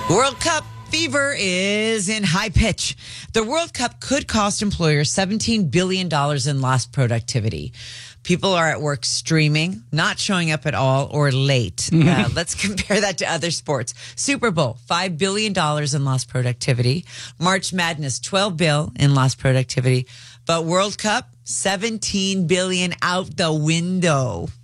World Cup fever is in high pitch. The World Cup could cost employers $17 billion in lost productivity. People are at work streaming, not showing up at all, or late. Let's compare that to other sports. Super Bowl, $5 billion in lost productivity. March Madness, $12 billion in lost productivity. But World Cup, $17 billion out the window.